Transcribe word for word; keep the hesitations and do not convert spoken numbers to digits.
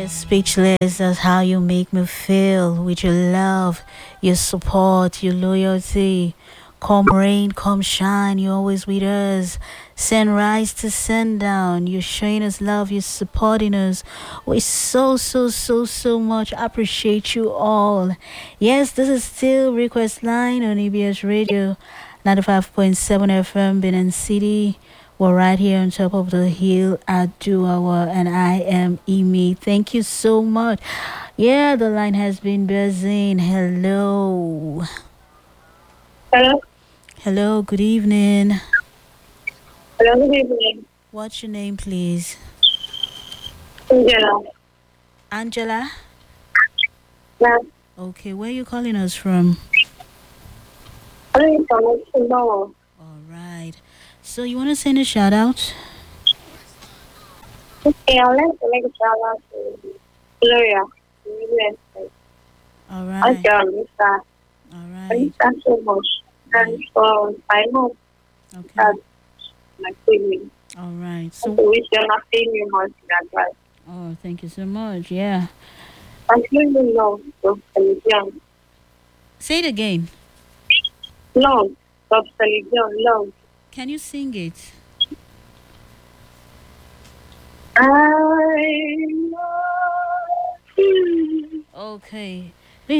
Speechless. That's how you make me feel with your love, your support, your loyalty. Come rain, come shine, you're always with us. Sunrise to sundown, you're showing us love, you're supporting us. We so, so, so, so much appreciate you all. Yes, this is still Request Line on E B S Radio, ninety-five point seven F M, Benin City. We're right here on top of the hill at Duawa, and I am Emi. Thank you so much. Yeah, the line has been buzzing. Hello. Hello. Hello, good evening. Hello, good evening. What's your name, please? Angela. Angela? Yeah. Okay, where are you calling us from? I'm from tomorrow. All right. So you want to send a shout out? Okay, I'd like to make a shout out to Gloria. U S. All I right. got Lisa. All Thank right. you so much. And for I know Okay. that my feeling. All right. I So, wish them a feeling much in advance. oh, thank you so much. Yeah. I really love the religion. Say it again. Love. Of religion. Love. Can you sing it? I love you. Okay.